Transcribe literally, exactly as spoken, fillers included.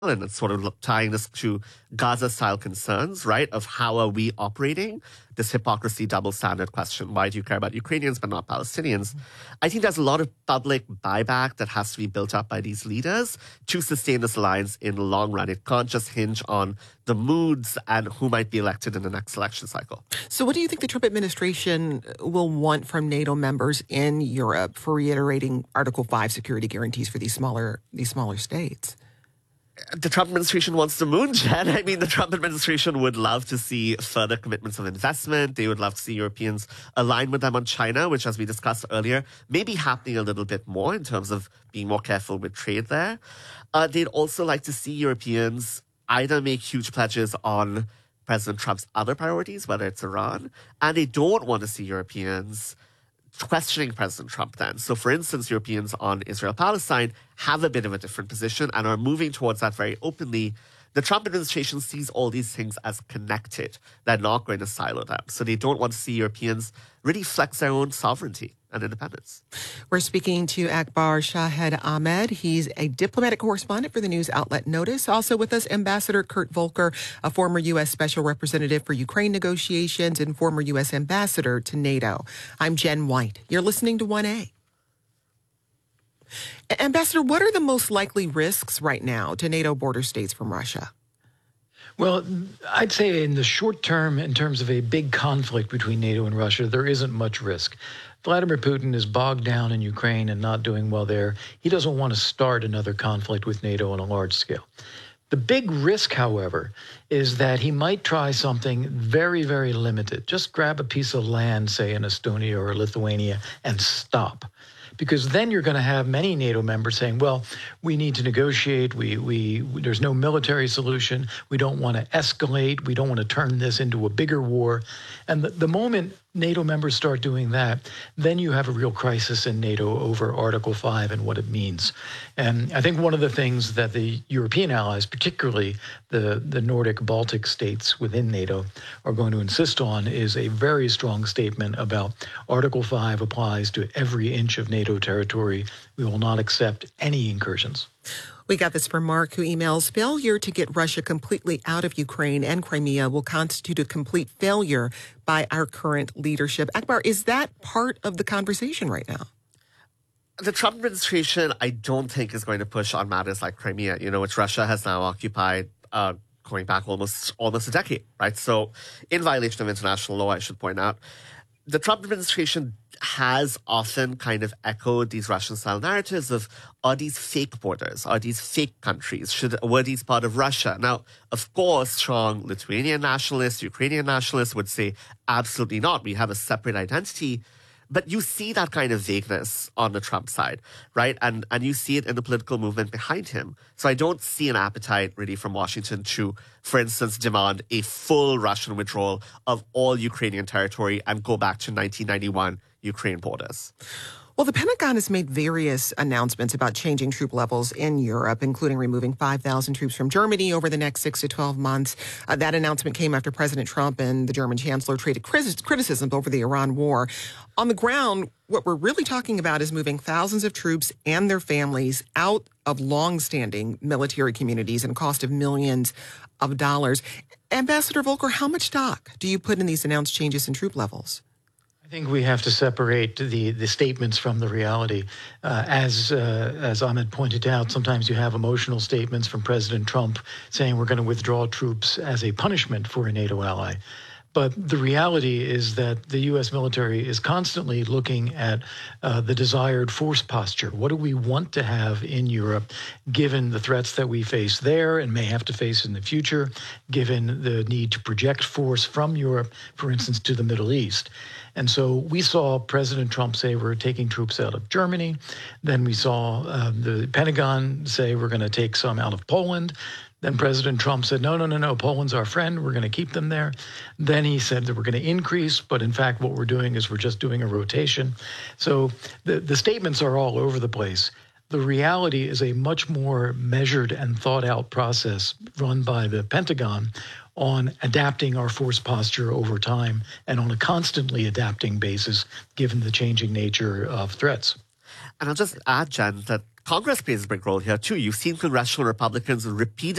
and it's sort of tying this to Gaza-style concerns, right, of how are we operating this hypocrisy double standard question. Why do you care about Ukrainians but not Palestinians? I think there's a lot of public buyback that has to be built up by these leaders to sustain this alliance in the long run. It can't just hinge on the moods and who might be elected in the next election cycle. So what do you think the Trump administration will want from NATO members in Europe for reiterating Article five security guarantees for these smaller these smaller states? The Trump administration wants the moon, Jen. I mean, the Trump administration would love to see further commitments of investment. They would love to see Europeans align with them on China, which, as we discussed earlier, may be happening a little bit more in terms of being more careful with trade there. Uh, they'd also like to see Europeans either make huge pledges on President Trump's other priorities, whether it's Iran, and they don't want to see Europeans questioning President Trump then. So, for instance, Europeans on Israel-Palestine have a bit of a different position and are moving towards that very openly. The Trump administration sees all these things as connected. They're not going to silo them. So they don't want to see Europeans really flex their own sovereignty and independence. We're speaking to Akbar Shahed Ahmed. He's a diplomatic correspondent for the news outlet Notice. Also with us, Ambassador Kurt Volker, a former U S Special Representative for Ukraine negotiations and former U S Ambassador to NATO. I'm Jen White. You're listening to one A. Ambassador, what are the most likely risks right now to NATO border states from Russia? Well, I'd say in the short term, in terms of a big conflict between NATO and Russia, there isn't much risk. Vladimir Putin is bogged down in Ukraine and not doing well there. He doesn't want to start another conflict with NATO on a large scale. The big risk, however, is that he might try something very, very limited. Just grab a piece of land, say in Estonia or Lithuania, and stop. Because then you're going to have many NATO members saying, well, we need to negotiate. We, we, there's no military solution. We don't want to escalate. We don't want to turn this into a bigger war. And the, the moment NATO members start doing that, then you have a real crisis in NATO over Article five and what it means. And I think one of the things that the European allies, particularly the, the Nordic Baltic states within NATO, are going to insist on is a very strong statement about Article five applies to every inch of NATO territory. We will not accept any incursions. We got this from Mark, who emails, failure to get Russia completely out of Ukraine and Crimea will constitute a complete failure by our current leadership. Akbar, is that part of the conversation right now? The Trump administration, I don't think, is going to push on matters like Crimea, you know, which Russia has now occupied uh, going back almost almost a decade, right? So in violation of international law, I should point out. The Trump administration has often kind of echoed these Russian-style narratives of, are these fake borders? Are these fake countries? Should Were these part of Russia? Now, of course, strong Lithuanian nationalists, Ukrainian nationalists would say, absolutely not. We have a separate identity. But you see that kind of vagueness on the Trump side, right? And and you see it in the political movement behind him. So I don't see an appetite really from Washington to, for instance, demand a full Russian withdrawal of all Ukrainian territory and go back to nineteen ninety-one Ukraine borders. Well, the Pentagon has made various announcements about changing troop levels in Europe, including removing five thousand troops from Germany over the next six to twelve months. Uh, that announcement came after President Trump and the German chancellor traded criticism over the Iran war. On the ground, what we're really talking about is moving thousands of troops and their families out of long-standing military communities and a cost of millions of dollars. Ambassador Volker, how much stock do you put in these announced changes in troop levels? I think we have to separate the, the statements from the reality. Uh, as uh, as Ahmed pointed out, sometimes you have emotional statements from President Trump saying we're going to withdraw troops as a punishment for a NATO ally. But the reality is that the U S military is constantly looking at uh, the desired force posture. What do we want to have in Europe, given the threats that we face there and may have to face in the future, given the need to project force from Europe, for instance, to the Middle East? And so we saw President Trump say we're taking troops out of Germany. Then we saw uh, the Pentagon say we're going to take some out of Poland. Then President Trump said, no, no, no, no, Poland's our friend. We're going to keep them there. Then he said that we're going to increase. But in fact, what we're doing is we're just doing a rotation. So the, the statements are all over the place. The reality is a much more measured and thought out process run by the Pentagon on adapting our force posture over time and on a constantly adapting basis, given the changing nature of threats. And I'll just add, Jen, that Congress plays a big role here, too. You've seen congressional Republicans repeatedly